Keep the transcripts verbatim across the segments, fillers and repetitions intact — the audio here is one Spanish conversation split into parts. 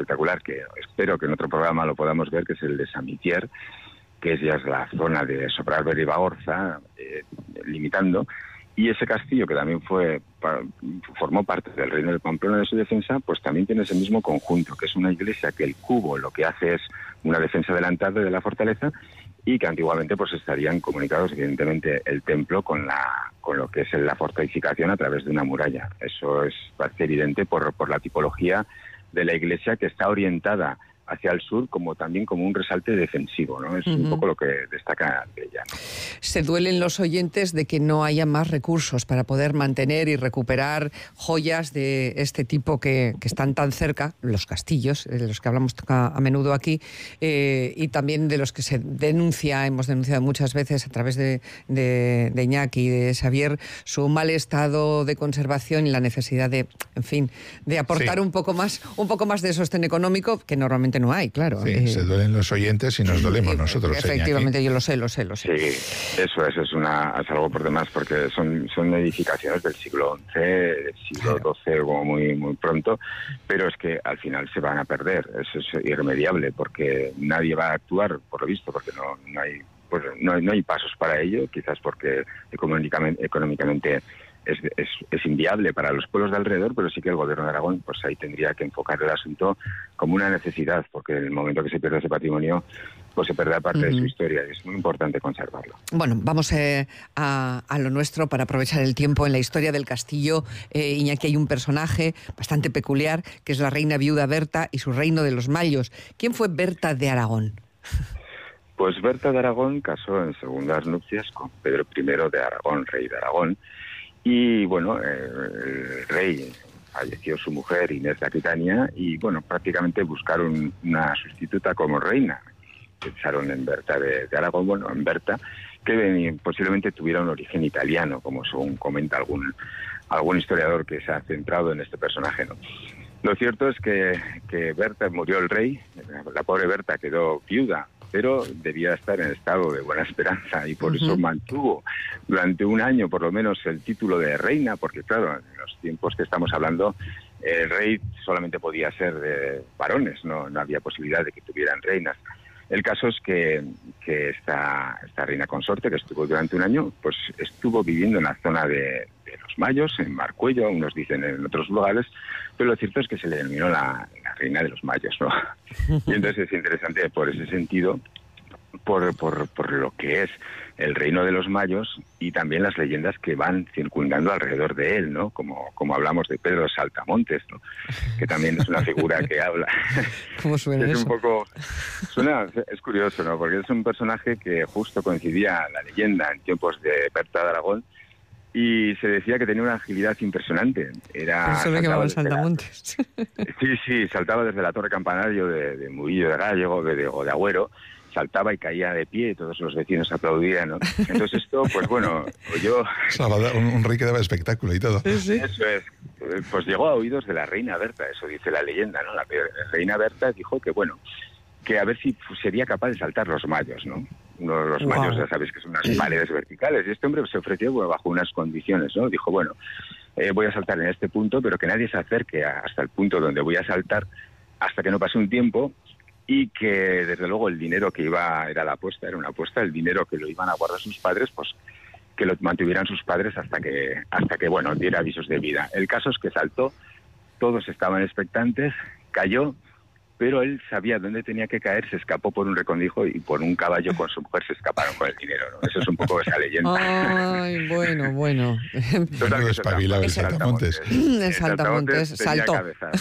espectacular, que espero que en otro programa lo podamos ver, que es el de Samitier, que es ya es la zona de Sobrarbe y Bagorza, eh, limitando, y ese castillo, que también fue formó parte del reino de Pamplona de su defensa, pues también tiene ese mismo conjunto, que es una iglesia que el cubo lo que hace es una defensa adelantada de la fortaleza, y que antiguamente pues estarían comunicados, evidentemente, el templo con la con lo que es la fortificación a través de una muralla. Eso es parece evidente por, por la tipología de la iglesia, que está orientada hacia el sur, como también como un resalte defensivo, ¿no? Es uh-huh. un poco lo que destaca de ella, ¿no? Se duelen los oyentes de que no haya más recursos para poder mantener y recuperar joyas de este tipo que, que están tan cerca, los castillos, de los que hablamos a, a menudo aquí, eh, y también de los que se denuncia, hemos denunciado muchas veces a través de, de, de Iñaki y de Xavier, su mal estado de conservación y la necesidad de, en fin, de aportar sí. un poco más, un poco más de sostén económico, que normalmente no hay, claro. Sí, eh, se duelen los oyentes y nos dolemos eh, nosotros. Efectivamente, Iñaki. yo lo sé, lo sé, lo sé. Sí, eso es, es, una, es algo por demás, porque son, son edificaciones del siglo once, del siglo doce, como muy, muy pronto, pero es que al final se van a perder, eso es irremediable, porque nadie va a actuar, por lo visto, porque no, no hay pues no, no hay pasos para ello, quizás porque económicamente, económicamente Es, es, es inviable para los pueblos de alrededor, pero sí que el gobierno de Aragón pues ahí tendría que enfocar el asunto como una necesidad, porque en el momento que se pierde ese patrimonio, pues se pierde parte uh-huh. de su historia, y es muy importante conservarlo. Bueno, vamos eh, a, a lo nuestro para aprovechar el tiempo. En la historia del castillo, eh, Iñaki, hay un personaje bastante peculiar, que es la reina viuda Berta y su reino de los Mallos. ¿Quién fue Berta de Aragón? Pues Berta de Aragón casó en segundas nupcias con Pedro primero de Aragón, rey de Aragón. Y bueno, el rey falleció su mujer Inés de Aquitania y bueno, prácticamente buscaron una sustituta como reina. Pensaron en Berta de, de Aragón, bueno, en Berta, que posiblemente tuviera un origen italiano, como según comenta algún algún historiador que se ha centrado en este personaje, ¿no? Lo cierto es que, que Berta murió el rey, la pobre Berta quedó viuda, pero debía estar en estado de buena esperanza y por uh-huh. eso mantuvo durante un año por lo menos el título de reina, porque claro, en los tiempos que estamos hablando, el rey solamente podía ser de varones, no, no había posibilidad de que tuvieran reinas. El caso es que, que esta, esta reina consorte, que estuvo durante un año, pues estuvo viviendo en la zona de, de los Mayos, en Marcuello, unos dicen en otros lugares, pero lo cierto es que se le denominó la, la reina de los Mayos, ¿no? Y entonces es interesante por ese sentido, por, por, por lo que es el reino de los Mayos y también las leyendas que van circundando alrededor de él, ¿no? Como, como hablamos de Pedro Saltamontes, ¿no? Que también es una figura que habla. ¿Cómo suena es eso? un poco, suena, es curioso, ¿no? Porque es un personaje que justo coincidía la leyenda en tiempos de Berta de Aragón y se decía que tenía una agilidad impresionante. Era eso le llamaban Saltamontes. La, sí, sí, saltaba desde la torre campanario de, de Murillo de Gallego de, de, o de Agüero, saltaba y caía de pie y todos los vecinos aplaudían, ¿no? Entonces esto, pues bueno, yo... Un, un rey que daba espectáculo y todo. Sí, sí. Eso es. Pues llegó a oídos de la reina Berta, eso dice la leyenda, ¿no? La reina Berta dijo que, bueno, que a ver si sería capaz de saltar los mayos, ¿no? Uno de los wow. mayos, ya sabéis que son unas paredes verticales, y este hombre se ofreció bueno, bajo unas condiciones, ¿no? Dijo, bueno, eh, voy a saltar en este punto, pero que nadie se acerque hasta el punto donde voy a saltar hasta que no pase un tiempo, y que desde luego el dinero que iba, era la apuesta, era una apuesta, el dinero que lo iban a guardar sus padres, pues que lo mantuvieran sus padres hasta que, hasta que bueno, diera avisos de vida. El caso es que saltó, todos estaban expectantes, cayó, pero él sabía dónde tenía que caer, se escapó por un recondijo y por un caballo con su mujer se escaparon con el dinero, ¿no? Eso es un poco esa leyenda. Ay, bueno, bueno. Total, espabilado el Saltamontes. El Saltamontes saltó.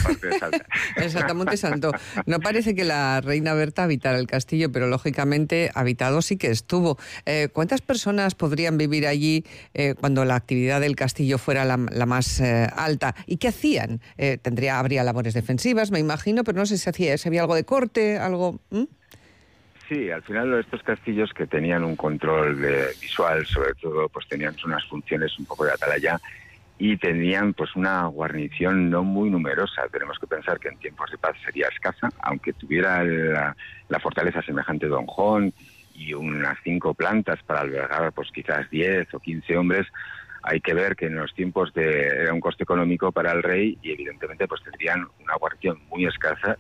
El Saltamontes saltó. No parece que la reina Berta habitara el castillo, pero lógicamente habitado sí que estuvo. Eh, ¿Cuántas personas podrían vivir allí eh, cuando la actividad del castillo fuera la, la más eh, alta? ¿Y qué hacían? Eh, tendría, habría labores defensivas, me imagino, pero no sé si hacía si había algo de corte, algo... ¿Mm? Sí, al final estos castillos que tenían un control de, visual, sobre todo, pues tenían unas funciones un poco de atalaya y tenían pues una guarnición no muy numerosa. Tenemos que pensar que en tiempos de paz sería escasa, aunque tuviera la, la fortaleza semejante de Don Juan y unas cinco plantas para albergar pues quizás diez o quince hombres. Hay que ver que en los tiempos de era un coste económico para el rey y evidentemente pues tendrían una guarnición muy escasa